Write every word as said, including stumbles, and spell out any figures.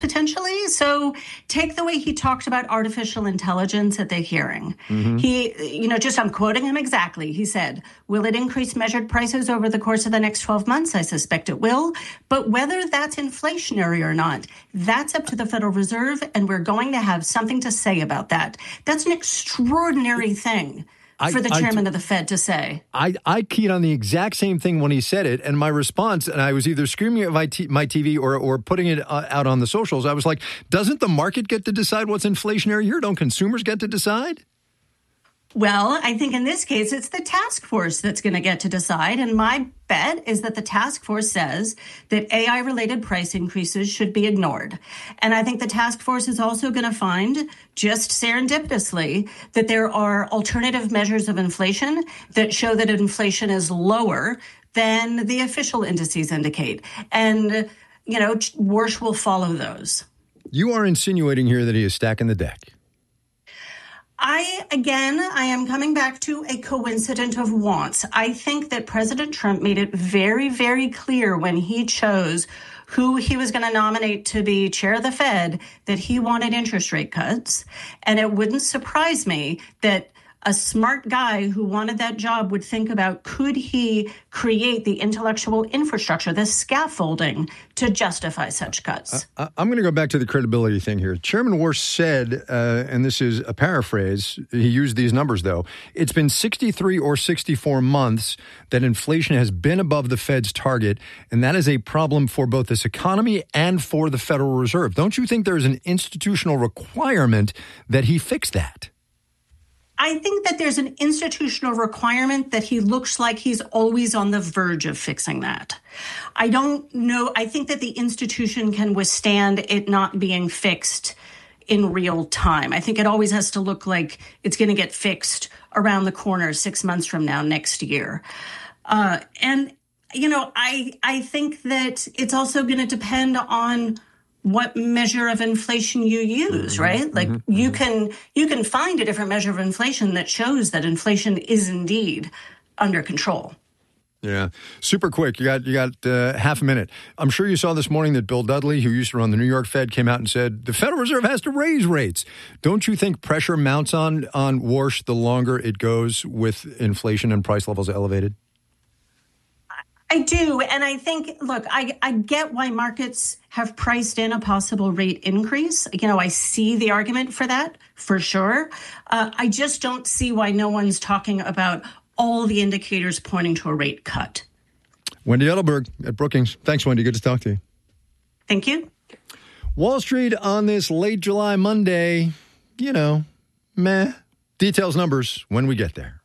potentially. So take the way he talked about artificial intelligence at the hearing. Mm-hmm. He, you know, just I'm quoting him exactly. He said, will it increase measured prices over the course of the next twelve months? I suspect it will. But whether that's inflationary or not, that's up to the Federal Reserve, and we're going to have something to say about that. That's an extraordinary thing for the chairman I, of the Fed to say. I, I keyed on the exact same thing when he said it, and my response, and I was either screaming at my, t- my T V or, or putting it uh, out on the socials, I was like, doesn't the market get to decide what's inflationary here? Don't consumers get to decide? Well, I think in this case, it's the task force that's going to get to decide. And my bet is that the task force says that A I-related price increases should be ignored. And I think the task force is also going to find, just serendipitously, that there are alternative measures of inflation that show that inflation is lower than the official indices indicate. And, you know, Warsh will follow those. You are insinuating here that he is stacking the deck. I, again, I am coming back to a coincidence of wants. I think that President Trump made it very, very clear when he chose who he was going to nominate to be chair of the Fed that he wanted interest rate cuts. And it wouldn't surprise me that a smart guy who wanted that job would think about, could he create the intellectual infrastructure, the scaffolding to justify such cuts? Uh, I'm going to go back to the credibility thing here. Chairman Warsh said, uh, and this is a paraphrase, he used these numbers, though, it's been sixty-three or sixty-four months that inflation has been above the Fed's target, and that is a problem for both this economy and for the Federal Reserve. Don't you think there's an institutional requirement that he fix that? I think that there's an institutional requirement that he looks like he's always on the verge of fixing that. I don't know. I think that the institution can withstand it not being fixed in real time. I think it always has to look like it's going to get fixed around the corner six months from now, next year. Uh, and, you know, I I think that it's also going to depend on what measure of inflation you use, mm-hmm, right? Like mm-hmm, you can you can find a different measure of inflation that shows that inflation is indeed under control. Yeah. Super quick. You got you got uh, half a minute. I'm sure you saw this morning that Bill Dudley, who used to run the New York Fed, came out and said the Federal Reserve has to raise rates. Don't you think pressure mounts on on Warsh the longer it goes with inflation and price levels elevated? I do. And I think, look, I, I get why markets have priced in a possible rate increase. You know, I see the argument for that, for sure. Uh, I just don't see why no one's talking about all the indicators pointing to a rate cut. Wendy Edelberg at Brookings. Thanks, Wendy. Good to talk to you. Thank you. Wall Street on this late July Monday, you know, meh. Details, numbers when we get there.